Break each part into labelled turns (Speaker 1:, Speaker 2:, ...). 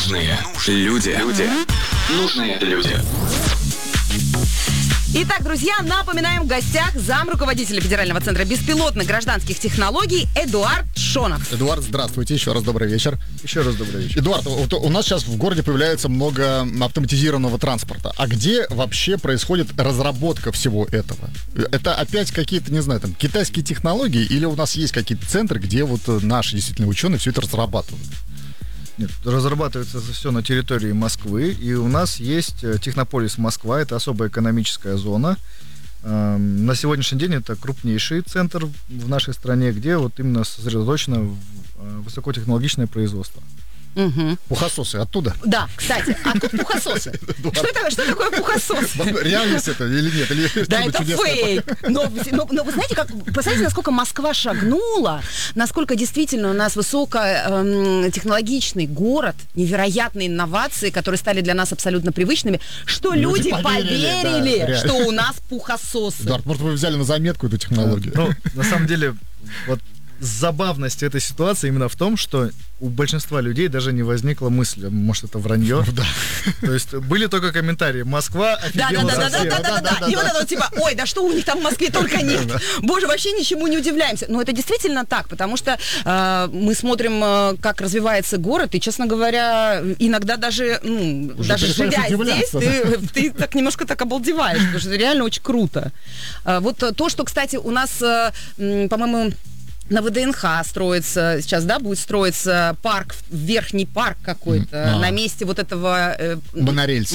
Speaker 1: Нужные люди. Нужные люди.
Speaker 2: Итак, друзья, напоминаем, в гостях замруководителя Федерального центра беспилотных гражданских технологий Эдуард Шонов.
Speaker 3: Эдуард, здравствуйте, еще раз добрый вечер.
Speaker 4: Еще раз добрый вечер.
Speaker 3: Эдуард, вот у нас сейчас в городе появляется много автоматизированного транспорта. А где вообще происходит разработка всего этого? Это опять какие-то, не знаю, там, китайские технологии, или у нас есть какие-то центры, где вот наши действительно ученые все это разрабатывают?
Speaker 4: Нет, разрабатывается все на территории Москвы, и у нас есть Технополис Москва, это особая экономическая зона. На сегодняшний день это крупнейший центр в нашей стране, где вот именно сосредоточено высокотехнологичное производство.
Speaker 2: Угу.
Speaker 3: Пухососы оттуда?
Speaker 2: Да, кстати, откуда пухососы? Что такое пухосос?
Speaker 3: Реальность это или нет? Или
Speaker 2: да, это фейк. Но вы знаете, посмотрите, насколько Москва шагнула, насколько действительно у нас высокотехнологичный город, невероятные инновации, которые стали для нас абсолютно привычными, что люди поверили, да, что у нас пухососы.
Speaker 3: Эдуард, может, вы взяли на заметку эту технологию?
Speaker 4: Ну, на самом деле, вот забавность этой ситуации именно в том, что у большинства людей даже не возникла мысль, может, это вранье.
Speaker 3: Да.
Speaker 4: То есть были только комментарии: Москва офигела совсем.
Speaker 2: Да. И вот это вот типа, ой, да что у них там в Москве только нет. Боже, вообще ничему не удивляемся. Но это действительно так, потому что мы смотрим, как развивается город, и, честно говоря, иногда даже живя здесь, ты так немножко так обалдеваешь, потому что это реально очень круто. Вот то, что, кстати, у нас, по-моему, на ВДНХ строится сейчас, да, будет строиться парк, верхний парк какой-то, на месте вот этого монорельса.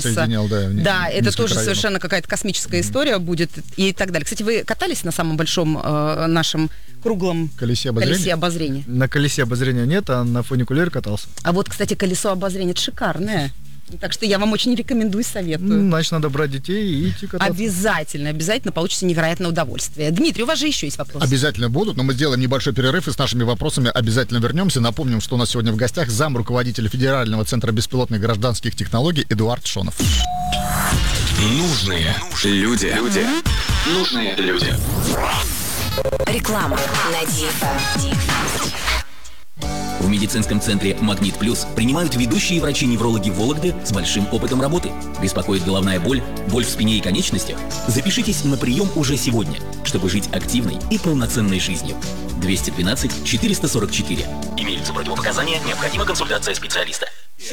Speaker 2: Да, это тоже совершенно какая-то космическая история будет и так далее. Кстати, вы катались на самом большом нашем круглом колесе обозрения?
Speaker 4: На колесе обозрения нет, а на фуникулере катался.
Speaker 2: А вот, кстати, колесо обозрения, это шикарное. Так что я вам очень рекомендую, советую.
Speaker 4: Значит, надо брать детей и идти кататься.
Speaker 2: Обязательно получите невероятное удовольствие. Дмитрий, у вас же еще есть вопросы.
Speaker 3: Обязательно будут, но мы сделаем небольшой перерыв и с нашими вопросами обязательно вернемся. Напомним, что у нас сегодня в гостях замруководитель Федерального центра беспилотных гражданских технологий Эдуард Шонов.
Speaker 1: Нужные люди. Нужные люди.
Speaker 5: Реклама на DFM.
Speaker 6: В медицинском центре «Магнит Плюс» принимают ведущие врачи-неврологи Вологды с большим опытом работы. Беспокоит головная боль, боль в спине и конечностях? Запишитесь на прием уже сегодня, чтобы жить активной и полноценной жизнью. 212-444. Имеются противопоказания, необходима консультация специалиста.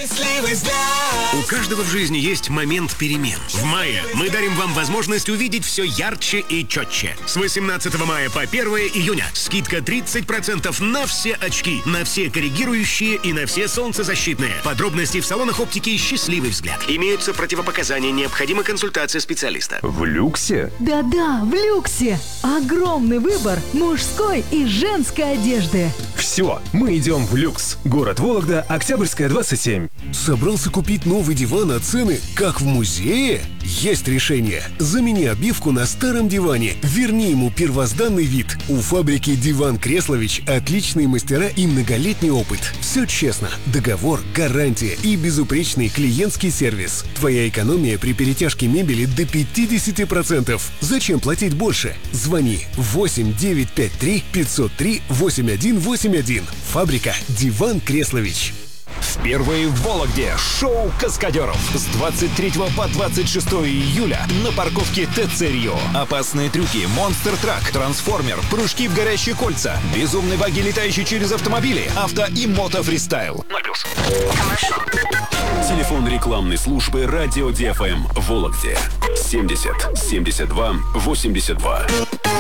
Speaker 7: У каждого в жизни есть момент перемен. В мае мы дарим вам возможность увидеть все ярче и четче. С 18 мая по 1 июня скидка 30% на все очки, на все коррегирующие и на все солнцезащитные. Подробности в салонах оптики «Счастливый взгляд». Имеются противопоказания, необходима консультация специалиста.
Speaker 8: В люксе?
Speaker 9: Да-да, в люксе. Огромный выбор мужской и женской одежды.
Speaker 8: Все, мы идем в люкс. Город Вологда, Октябрьская, 27.
Speaker 10: Собрался купить новый диван, а цены как в музее? Есть решение. Замени обивку на старом диване. Верни ему первозданный вид. У фабрики «Диван Креслович» отличные мастера и многолетний опыт. Все честно. Договор, гарантия и безупречный клиентский сервис. Твоя экономия при перетяжке мебели до 50%. Зачем платить больше? Звони 8-953 503 8181. Фабрика «Диван Креслович».
Speaker 8: Впервые в Вологде шоу каскадеров с 23 по 26 июля на парковке ТЦ Рио. Опасные трюки, монстр-трак, трансформер, прыжки в горящие кольца, безумные баги, летающие через автомобили, авто и мото-фристайл. Телефон рекламной службы радио DFM в Вологде 70 72 82.